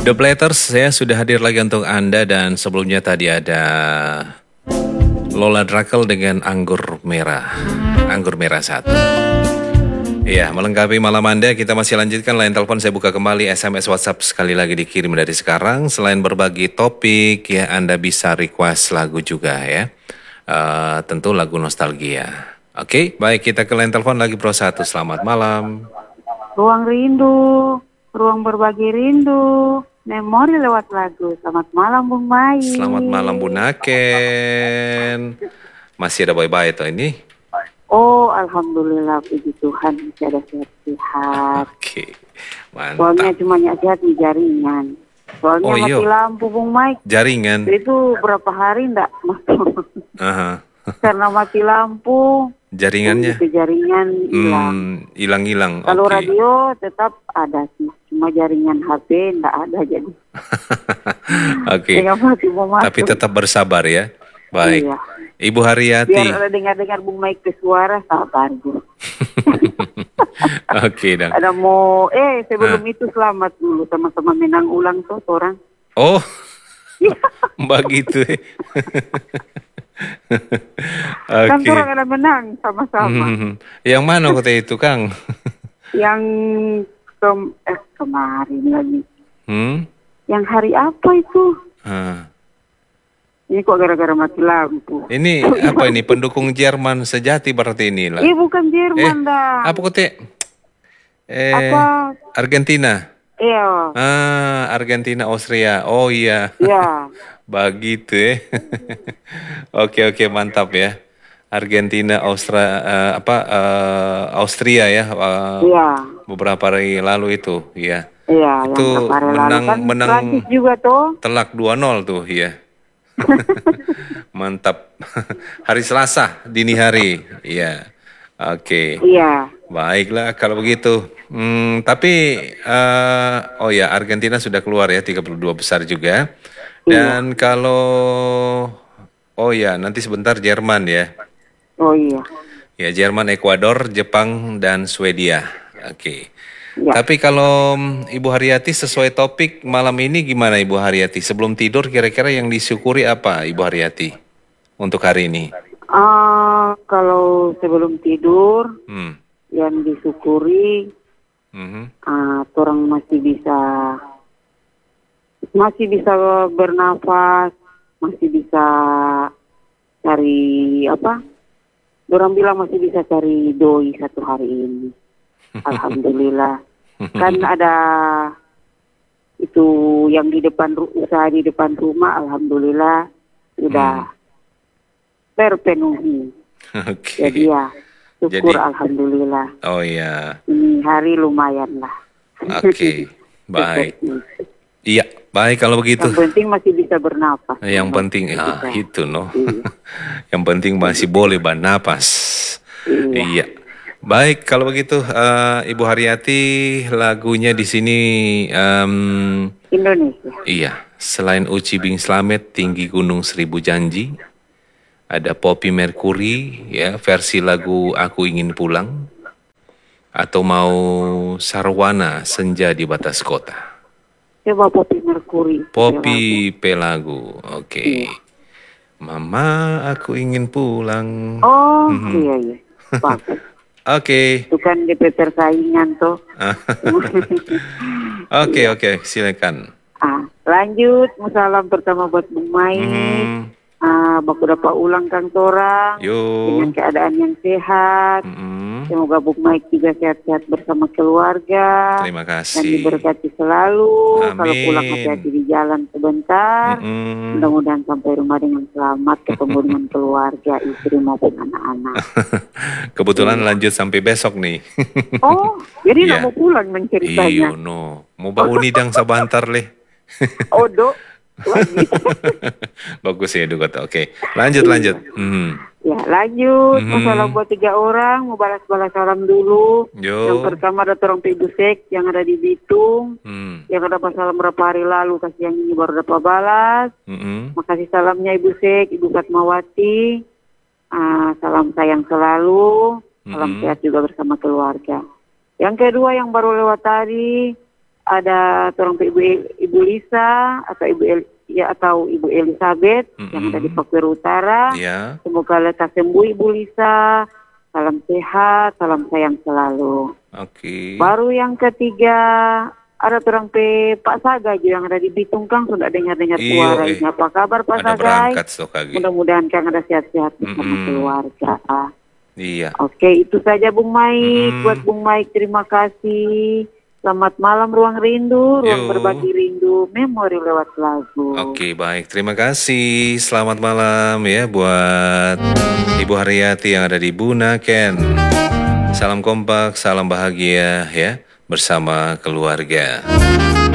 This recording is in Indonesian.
The Platters, saya sudah hadir lagi untuk Anda dan sebelumnya tadi ada Lola Drakel dengan Anggur Merah satu. Ya, melengkapi malam Anda, kita masih lanjutkan line telepon. Saya buka kembali SMS WhatsApp sekali lagi dikirim dari sekarang. Selain berbagi topik, ya Anda bisa request lagu juga ya. Tentu lagu nostalgia. Oke, baik kita ke line telepon lagi Pro 1. Selamat malam. Ruang rindu, ruang berbagi rindu, memori lewat lagu. Selamat malam Bung Mai. Selamat malam Bu Naken. Masih ada bye-bye toh ini? Oh, alhamdulillah, puji Tuhan masih ada sehat-sehat. Oke, mantap. Soalnya cuma sehat di jaringan. Soalnya mati lampu Bung Mai. Jaringan. Itu berapa hari enggak masuk. Karena mati lampu. Jaringannya? Itu jaringan hilang. Hilang-hilang. Kalau radio tetap ada sih. Cuma jaringan HP enggak ada jadi. Oke. Tapi tetap bersabar ya. Baik. Iya. Ibu Haryati. Biar ada dengar-dengar Bung Mike ke suara, sabar Bu. Oke dong. Ada mau, sebelum itu selamat dulu sama-sama menang ulang tuh orang. Oh, begitu. Okay. Kan orang ada menang sama-sama. Yang mana kota itu Kang? Yang kemarin lagi. Yang hari apa itu? Ini kok gara-gara mati lampu. Ini apa ini? Pendukung Jerman sejati berarti inilah. Bukan Jerman dah. Apa kota? Apa? Argentina. Iya. Argentina, Austria. Oh iya. Iya. Begitu ya. Oke, mantap ya. Argentina, Austria ya. Iya. Beberapa hari lalu itu, ya. Iya. Itu menang Prancis juga tuh. Telak 2-0 tuh, ya. Mantap. Hari Selasa dini hari. Iya. Oke. Iya. Baiklah kalau begitu. Tapi Argentina sudah keluar ya 32 besar juga. Dan kalau nanti sebentar Jerman ya. Oh iya. Ya, Jerman, Ekuador, Jepang dan Swedia. Oke. Ya. Tapi kalau Ibu Haryati sesuai topik malam ini gimana Ibu Haryati? Sebelum tidur kira-kira yang disyukuri apa Ibu Haryati untuk hari ini? Kalau sebelum tidur yang disyukuri orang masih bisa bernafas, masih bisa cari apa? Orang bilang masih bisa cari doi satu hari ini. Alhamdulillah. Kan ada itu yang di depan usaha di depan rumah, alhamdulillah sudah terpenuhi. Jadi ya syukur alhamdulillah. Oh iya. Ini hari lumayan lah. Oke. Baik. Iya, baik kalau begitu. Yang penting masih bisa bernapas. Yang penting itu no. Yang penting masih boleh bernapas. Iya. Baik, kalau begitu Ibu Haryati lagunya di sini Indonesia. Iya, selain Uci Bing Slamet Tinggi Gunung Seribu Janji, ada Poppy Mercury ya versi lagu Aku Ingin Pulang, atau mau Sarwana Senja di Batas Kota. Coba Poppy Mercury. Poppy Pelagu, oke. Mama Aku Ingin Pulang. Oh iya. Bagus. Oke. Itu kan DP persaingan tuh. Oke, silakan. Lanjut, salam pertama buat Bung Mai. Baku dapat ulang Kang Tora dengan keadaan yang sehat. Semoga Bung Mai juga sehat-sehat bersama keluarga. Terima kasih. Dan diberkati selalu. Amin. Kalau pulang hati-hati di jalan sebentar. Mudah-mudahan sampai rumah dengan selamat, ketemu dengan keluarga, istri maupun anak-anak. Kebetulan lanjut sampai besok nih. Oh, jadi nggak mau pulang menceritanya. Iya, no. Mau bau nidang sabantar leh. Odo. Bagus ya Dugot. Oke. Lanjut. Ya, lanjut. Salam buat 3 orang. Mau balas-balas salam dulu. Yang pertama ada orang Ibu Sek yang ada di Bitung. Yang ada salam berapa hari lalu. Kasih yang ini baru dapat balas. Makasih salamnya Ibu Sek, Ibu Fatmawati. Salam sayang selalu. Salam sehat juga bersama keluarga. Yang kedua yang baru lewat tadi. ada orang Ibu Lisa atau Ibu Elizabeth yang ada di Pakuir Utara. Yeah. Semoga lekas sembuh Ibu Lisa. Salam sehat, salam sayang selalu. Oke. Baru yang ketiga ada orang Pak Saga juga yang ada di Bitung Kang, sudah dengar-dengar suaranya. Apa kabar Pak Saga? Mudah-mudahan Kang ada sehat-sehat bersama keluarga. Iya. Oke, itu saja Bung Maik. Buat Bung Maik terima kasih. Selamat malam Ruang Rindu, Ruang Berbagi Rindu, memori lewat lagu. Oke, baik. Terima kasih. Selamat malam ya buat Ibu Haryati yang ada di Bunaken. Salam kompak, salam bahagia ya bersama keluarga.